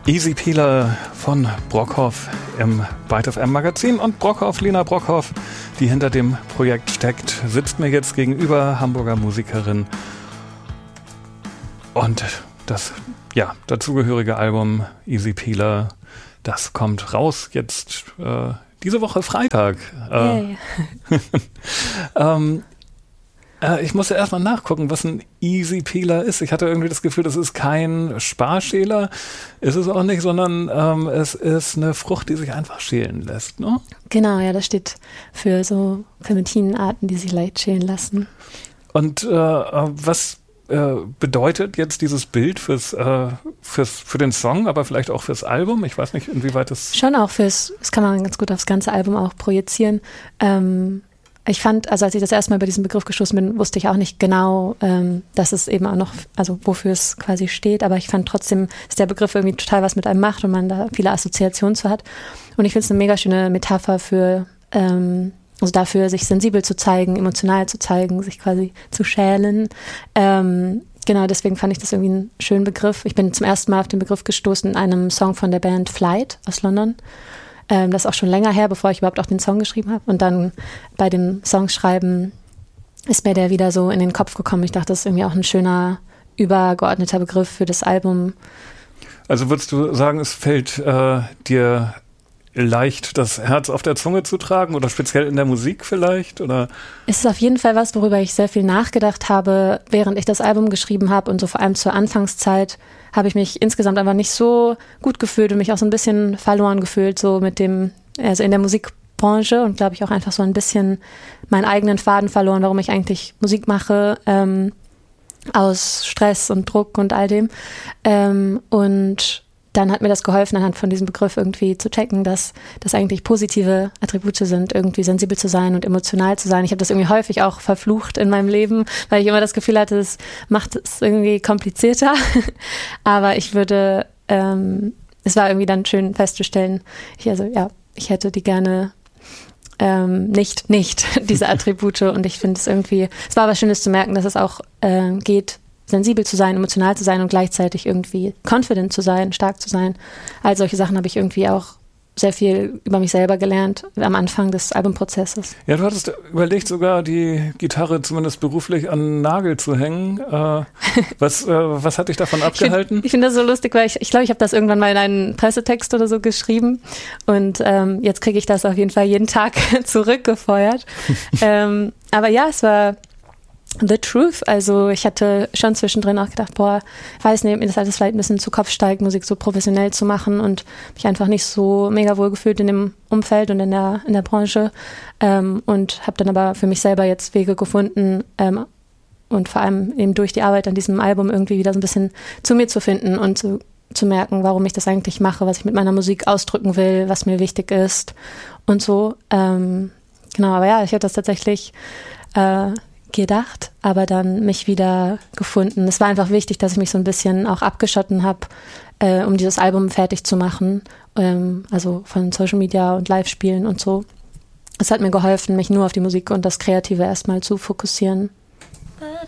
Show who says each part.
Speaker 1: Easy Peeler von Brockhoff im Byte FM Magazin und Brockhoff, Lena Brockhoff, die hinter dem Projekt steckt, sitzt mir jetzt gegenüber, Hamburger Musikerin, und das dazugehörige Album Easy Peeler, das kommt raus jetzt diese Woche Freitag.
Speaker 2: Hey.
Speaker 1: Ich musste erstmal nachgucken, was ein Easy Peeler ist. Ich hatte irgendwie das Gefühl, das ist kein Sparschäler. Ist es auch nicht, sondern es ist eine Frucht, die sich einfach schälen lässt, ne?
Speaker 2: Genau, ja, das steht für so Clementinenarten, die sich leicht schälen lassen.
Speaker 1: Und was bedeutet jetzt dieses Bild für den Song, aber vielleicht auch fürs Album? Ich weiß nicht, inwieweit das...
Speaker 2: Schon auch das kann man ganz gut aufs ganze Album auch projizieren. Ich fand, also als ich das erste Mal über diesen Begriff gestoßen bin, wusste ich auch nicht genau, dass es eben auch noch, also wofür es quasi steht, aber ich fand trotzdem, dass der Begriff irgendwie total was mit einem macht und man da viele Assoziationen zu hat. Und ich finde es eine mega schöne Metapher für, also dafür, sich sensibel zu zeigen, emotional zu zeigen, sich quasi zu schälen. Genau, deswegen fand ich das irgendwie einen schönen Begriff. Ich bin zum ersten Mal auf den Begriff gestoßen in einem Song von der Band Flight aus London. Das ist auch schon länger her, bevor ich überhaupt auch den Song geschrieben habe. Und dann bei dem Songschreiben ist mir der wieder so in den Kopf gekommen. Ich dachte, das ist irgendwie auch ein schöner, übergeordneter Begriff für das Album.
Speaker 1: Also würdest du sagen, es fällt dir leicht, das Herz auf der Zunge zu tragen oder speziell in der Musik vielleicht? Oder?
Speaker 2: Es ist auf jeden Fall was, worüber ich sehr viel nachgedacht habe, während ich das Album geschrieben habe, und so vor allem zur Anfangszeit habe ich mich insgesamt einfach nicht so gut gefühlt und mich auch so ein bisschen verloren gefühlt, so mit dem, also in der Musikbranche, und glaube ich auch einfach so ein bisschen meinen eigenen Faden verloren, warum ich eigentlich Musik mache, aus Stress und Druck und all dem. Und dann hat mir das geholfen, anhand von diesem Begriff irgendwie zu checken, dass das eigentlich positive Attribute sind, irgendwie sensibel zu sein und emotional zu sein. Ich habe das irgendwie häufig auch verflucht in meinem Leben, weil ich immer das Gefühl hatte, es macht es irgendwie komplizierter. Aber ich würde, es war irgendwie dann schön festzustellen, ich hätte die gerne nicht diese Attribute, und ich finde es irgendwie, es war was Schönes zu merken, dass es auch geht, sensibel zu sein, emotional zu sein und gleichzeitig irgendwie confident zu sein, stark zu sein. All solche Sachen habe ich irgendwie auch sehr viel über mich selber gelernt am Anfang des Albumprozesses.
Speaker 1: Ja, du hattest überlegt, sogar die Gitarre zumindest beruflich an den Nagel zu hängen. Was hat dich davon abgehalten?
Speaker 2: Ich finde das so lustig, weil ich glaube, ich habe das irgendwann mal in einen Pressetext oder so geschrieben, und jetzt kriege ich das auf jeden Fall jeden Tag zurückgefeuert. Aber ja, es war the truth. Also ich hatte schon zwischendrin auch gedacht, weiß nicht, mir das alles vielleicht ein bisschen zu Kopf steigt, Musik so professionell zu machen, und mich einfach nicht so mega wohl gefühlt in dem Umfeld und in der Branche, und habe dann aber für mich selber jetzt Wege gefunden, und vor allem eben durch die Arbeit an diesem Album irgendwie wieder so ein bisschen zu mir zu finden und zu merken, warum ich das eigentlich mache, was ich mit meiner Musik ausdrücken will, was mir wichtig ist und so. Genau, aber ja, ich habe das tatsächlich gedacht, aber dann mich wieder gefunden. Es war einfach wichtig, dass ich mich so ein bisschen auch abgeschotten habe, um dieses Album fertig zu machen, also von Social Media und Live-Spielen und so. Es hat mir geholfen, mich nur auf die Musik und das Kreative erstmal zu fokussieren.